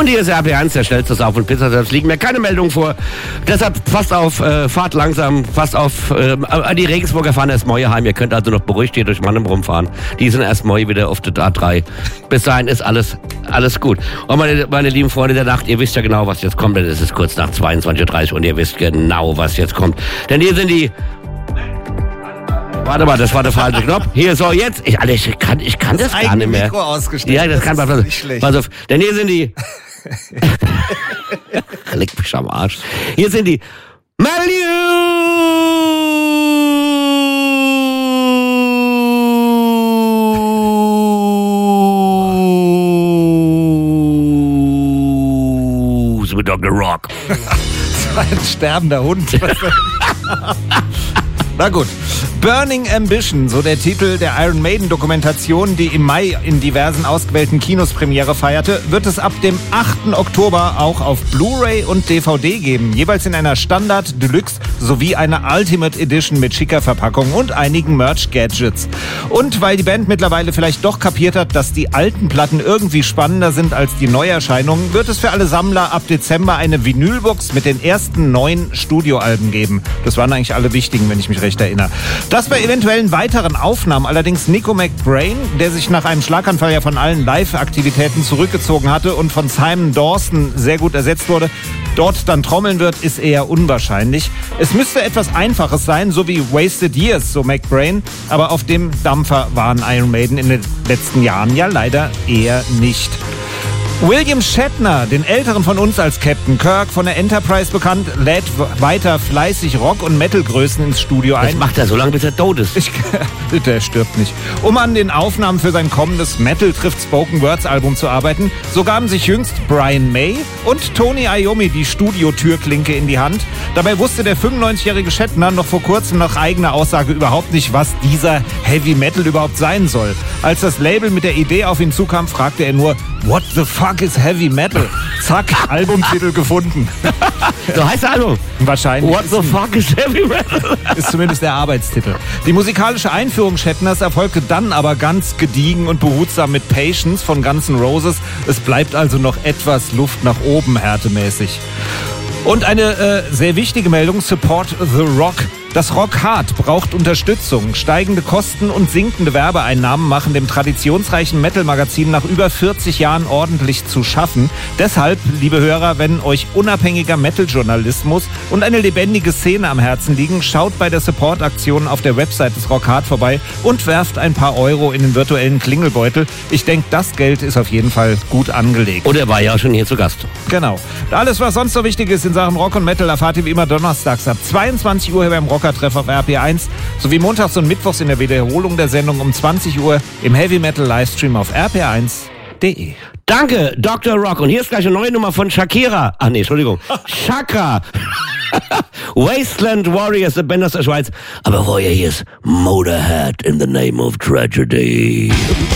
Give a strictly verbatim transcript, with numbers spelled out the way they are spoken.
Und hier ist R P eins, der schnellste Sauf- und Pizzaservice. Liegen mir keine Meldungen vor. Deshalb passt auf, äh, fahrt langsam, passt auf, äh, die Regensburger fahren erst morgen heim. Ihr könnt also noch beruhigt hier durch Mannheim rumfahren. Die sind erst morgen wieder auf der A drei. Bis dahin ist alles, alles gut. Und meine, meine lieben Freunde der Nacht, ihr wisst ja genau, was jetzt kommt, denn es ist kurz nach zweiundzwanzig Uhr dreißig und ihr wisst genau, was jetzt kommt. Denn hier sind die... Warte mal, das war der falsche Knopf. Hier, so, jetzt. Ich, Alter, ich kann, ich kann das, das gar nicht mehr. Mikro ausgestellt. Ja, das, das kann man. Ist nicht schlecht. Pass auf, denn hier sind die... Leck mich am Arsch. Hier sind die... News mit Doktor Rock. Das war ein sterbender Hund. Na gut. Burning Ambition, so der Titel der Iron Maiden-Dokumentation, die im Mai in diversen ausgewählten Kinos Premiere feierte, wird es ab dem achten Oktober auch auf Blu-ray und D V D geben, jeweils in einer Standard, Deluxe sowie einer Ultimate Edition mit schicker Verpackung und einigen Merch-Gadgets. Und weil die Band mittlerweile vielleicht doch kapiert hat, dass die alten Platten irgendwie spannender sind als die Neuerscheinungen, wird es für alle Sammler ab Dezember eine Vinylbox mit den ersten neun Studioalben geben. Das waren eigentlich alle wichtigen, wenn ich mich recht erinnere. Das bei eventuellen weiteren Aufnahmen allerdings Nico McBrain, der sich nach einem Schlaganfall ja von allen Live-Aktivitäten zurückgezogen hatte und von Simon Dawson sehr gut ersetzt wurde, dort dann trommeln wird, ist eher unwahrscheinlich. Es müsste etwas Einfaches sein, so wie Wasted Years, so McBrain, aber auf dem Dampfer waren Iron Maiden in den letzten Jahren ja leider eher nicht. William Shatner, den Älteren von uns als Captain Kirk, von der Enterprise bekannt, lädt weiter fleißig Rock- und Metal-Größen ins Studio ein. Das macht er so lange, bis er tot ist. Ich, der stirbt nicht. Um an den Aufnahmen für sein kommendes Metal trifft Spoken Words Album zu arbeiten, so gaben sich jüngst Brian May und Tony Iommi die Studiotürklinke in die Hand. Dabei wusste der fünfundneunzigjährige Shatner noch vor kurzem nach eigener Aussage überhaupt nicht, was dieser Heavy Metal überhaupt sein soll. Als das Label mit der Idee auf ihn zukam, fragte er nur, what the fuck is Heavy Metal? Zack, Albumtitel gefunden. So heißt der Album? Wahrscheinlich. What the fuck is Heavy Metal? Ist zumindest der Arbeitstitel. Die musikalische Einführung Shatners erfolgte dann aber ganz gediegen und behutsam mit Patience von Guns N' Roses. Es bleibt also noch etwas Luft nach oben härtemäßig. Und eine äh, sehr wichtige Meldung, Support the Rock. Das Rock Hard braucht Unterstützung. Steigende Kosten und sinkende Werbeeinnahmen machen dem traditionsreichen Metal-Magazin nach über vierzig Jahren ordentlich zu schaffen. Deshalb, liebe Hörer, wenn euch unabhängiger Metal-Journalismus und eine lebendige Szene am Herzen liegen, schaut bei der Support-Aktion auf der Website des Rock Hard vorbei und werft ein paar Euro in den virtuellen Klingelbeutel. Ich denke, das Geld ist auf jeden Fall gut angelegt. Und er war ja auch schon hier zu Gast. Genau. Alles, was sonst so wichtig ist in Sachen Rock und Metal, erfahrt ihr wie immer donnerstags ab zweiundzwanzig Uhr hier beim Rockertreff auf R P eins sowie montags und mittwochs in der Wiederholung der Sendung um zwanzig Uhr im Heavy Metal Livestream auf r p eins punkt d e. Danke, Doktor Rock. Und hier ist gleich eine neue Nummer von Shakira. Ach nee, Entschuldigung. Chakra. Wasteland Warriors, the Band aus der Schweiz. Aber vorher hier ist Motorhead in the Name of Tragedy.